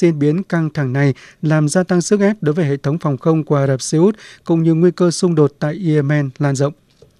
diễn biến căng thẳng này làm gia tăng sức ép đối với hệ thống phòng không của Ả Rập Xê Út cũng như nguy cơ xung đột tại Yemen lan rộng.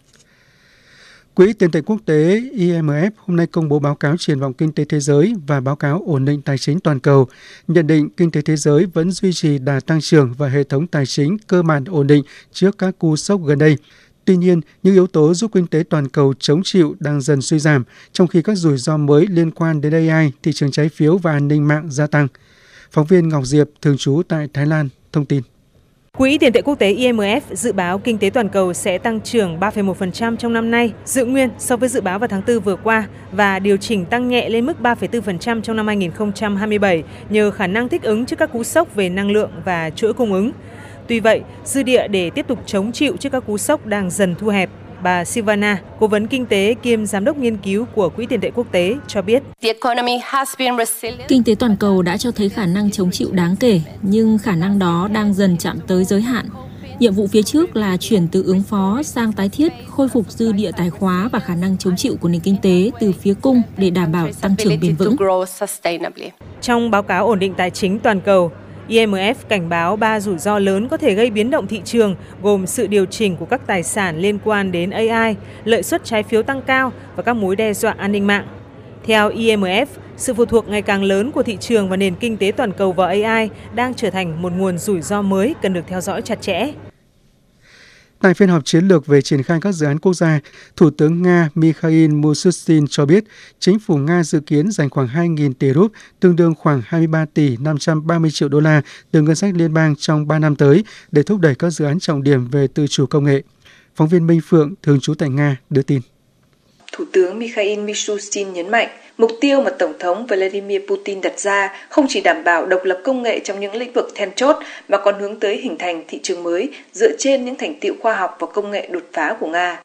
Quỹ tiền tệ quốc tế IMF hôm nay công bố báo cáo triển vọng kinh tế thế giới và báo cáo ổn định tài chính toàn cầu, nhận định kinh tế thế giới vẫn duy trì đà tăng trưởng và hệ thống tài chính cơ bản ổn định trước các cú sốc gần đây. Tuy nhiên, những yếu tố giúp kinh tế toàn cầu chống chịu đang dần suy giảm, trong khi các rủi ro mới liên quan đến AI, thị trường trái phiếu và an ninh mạng gia tăng. Phóng viên Ngọc Diệp, thường trú tại Thái Lan, thông tin. Quỹ tiền tệ quốc tế IMF dự báo kinh tế toàn cầu sẽ tăng trưởng 3,1% trong năm nay, giữ nguyên so với dự báo vào tháng 4 vừa qua và điều chỉnh tăng nhẹ lên mức 3,4% trong năm 2027 nhờ khả năng thích ứng trước các cú sốc về năng lượng và chuỗi cung ứng. Tuy vậy, dư địa để tiếp tục chống chịu trước các cú sốc đang dần thu hẹp. Bà Silvana, cố vấn kinh tế kiêm giám đốc nghiên cứu của Quỹ tiền tệ quốc tế, cho biết. Kinh tế toàn cầu đã cho thấy khả năng chống chịu đáng kể, nhưng khả năng đó đang dần chạm tới giới hạn. Nhiệm vụ phía trước là chuyển từ ứng phó sang tái thiết, khôi phục dư địa tài khóa và khả năng chống chịu của nền kinh tế từ phía cung để đảm bảo tăng trưởng bền vững. Trong báo cáo ổn định tài chính toàn cầu, IMF cảnh báo 3 rủi ro lớn có thể gây biến động thị trường, gồm sự điều chỉnh của các tài sản liên quan đến AI, lợi suất trái phiếu tăng cao và các mối đe dọa an ninh mạng. Theo IMF, sự phụ thuộc ngày càng lớn của thị trường và nền kinh tế toàn cầu vào AI đang trở thành một nguồn rủi ro mới cần được theo dõi chặt chẽ. Tại phiên họp chiến lược về triển khai các dự án quốc gia, Thủ tướng Nga Mikhail Mishustin cho biết chính phủ Nga dự kiến dành khoảng 2.000 tỷ rúp, tương đương khoảng 23 tỷ 530 triệu đô la từ ngân sách liên bang trong 3 năm tới để thúc đẩy các dự án trọng điểm về tự chủ công nghệ. Phóng viên Minh Phượng, thường trú tại Nga, đưa tin. Thủ tướng Mikhail Mishustin nhấn mạnh, mục tiêu mà Tổng thống Vladimir Putin đặt ra không chỉ đảm bảo độc lập công nghệ trong những lĩnh vực then chốt mà còn hướng tới hình thành thị trường mới dựa trên những thành tựu khoa học và công nghệ đột phá của Nga.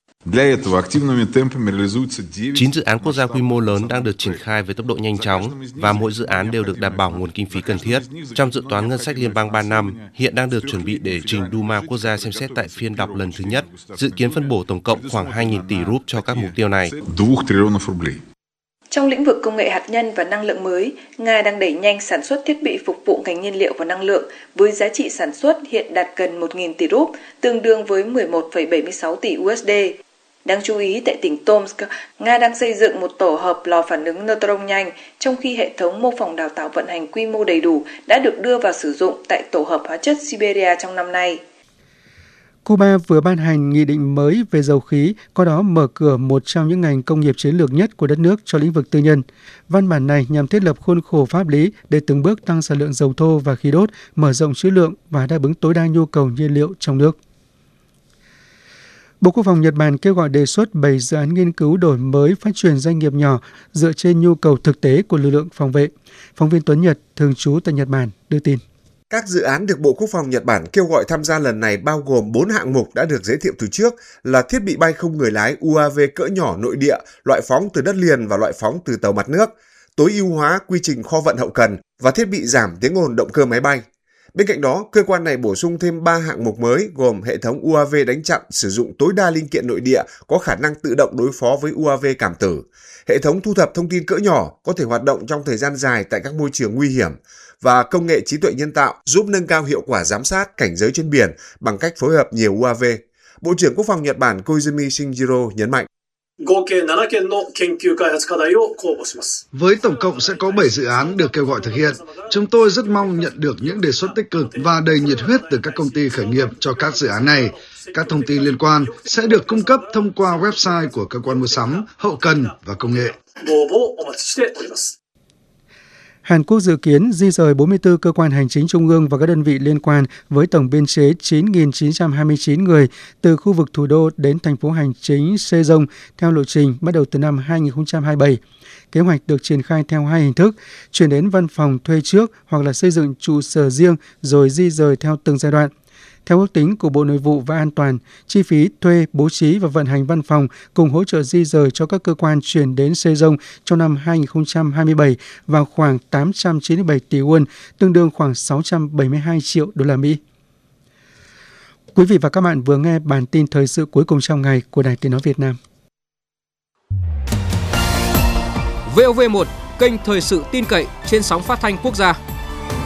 9 dự án quốc gia quy mô lớn đang được triển khai với tốc độ nhanh chóng và mỗi dự án đều được đảm bảo nguồn kinh phí cần thiết. Trong dự toán ngân sách liên bang 3 năm, hiện đang được chuẩn bị để trình Duma quốc gia xem xét tại phiên đọc lần thứ nhất, dự kiến phân bổ tổng cộng khoảng 2.000 tỷ rúp cho các mục tiêu này. Trong lĩnh vực công nghệ hạt nhân và năng lượng mới, Nga đang đẩy nhanh sản xuất thiết bị phục vụ ngành nhiên liệu và năng lượng với giá trị sản xuất hiện đạt gần 1.000 tỷ rúp, tương đương với 11,76 tỷ USD. Đáng chú ý, tại tỉnh Tomsk, Nga đang xây dựng một tổ hợp lò phản ứng neutron nhanh, trong khi hệ thống mô phỏng đào tạo vận hành quy mô đầy đủ đã được đưa vào sử dụng tại tổ hợp hóa chất Siberia trong năm nay. Cuba vừa ban hành nghị định mới về dầu khí, có đó mở cửa một trong những ngành công nghiệp chiến lược nhất của đất nước cho lĩnh vực tư nhân. Văn bản này nhằm thiết lập khuôn khổ pháp lý để từng bước tăng sản lượng dầu thô và khí đốt, mở rộng trữ lượng và đáp ứng tối đa nhu cầu nhiên liệu trong nước. Bộ Quốc phòng Nhật Bản kêu gọi đề xuất 7 dự án nghiên cứu đổi mới phát triển doanh nghiệp nhỏ dựa trên nhu cầu thực tế của lực lượng phòng vệ. Phóng viên Tuấn Nhật, thường trú tại Nhật Bản, đưa tin. Các dự án được Bộ Quốc phòng Nhật Bản kêu gọi tham gia lần này bao gồm 4 hạng mục đã được giới thiệu từ trước là thiết bị bay không người lái UAV cỡ nhỏ nội địa, loại phóng từ đất liền và loại phóng từ tàu mặt nước, tối ưu hóa quy trình kho vận hậu cần và thiết bị giảm tiếng ồn động cơ máy bay. Bên cạnh đó, cơ quan này bổ sung thêm 3 hạng mục mới gồm hệ thống UAV đánh chặn sử dụng tối đa linh kiện nội địa có khả năng tự động đối phó với UAV cảm tử, hệ thống thu thập thông tin cỡ nhỏ có thể hoạt động trong thời gian dài tại các môi trường nguy hiểm và công nghệ trí tuệ nhân tạo giúp nâng cao hiệu quả giám sát cảnh giới trên biển bằng cách phối hợp nhiều UAV. Bộ trưởng Quốc phòng Nhật Bản Koizumi Shinjiro nhấn mạnh. Với tổng cộng sẽ có 7 dự án được kêu gọi thực hiện. Chúng tôi rất mong nhận được những đề xuất tích cực và đầy nhiệt huyết từ các công ty khởi nghiệp cho các dự án này. Các thông tin liên quan sẽ được cung cấp thông qua website của cơ quan mua sắm, hậu cần và công nghệ. Hàn Quốc dự kiến di rời 44 cơ quan hành chính trung ương và các đơn vị liên quan với tổng biên chế 9.929 người từ khu vực thủ đô đến thành phố hành chính Sejong theo lộ trình bắt đầu từ năm 2027. Kế hoạch được triển khai theo hai hình thức, chuyển đến văn phòng thuê trước hoặc là xây dựng trụ sở riêng rồi di rời theo từng giai đoạn. Theo ước tính của Bộ Nội vụ và An toàn, chi phí thuê, bố trí và vận hành văn phòng cùng hỗ trợ di rời cho các cơ quan chuyển đến Sejong trong năm 2027 vào khoảng 897 tỷ won, tương đương khoảng 672 triệu đô la Mỹ. Quý vị và các bạn vừa nghe bản tin thời sự cuối cùng trong ngày của Đài Tiếng nói Việt Nam. VOV1, kênh thời sự tin cậy trên sóng phát thanh quốc gia.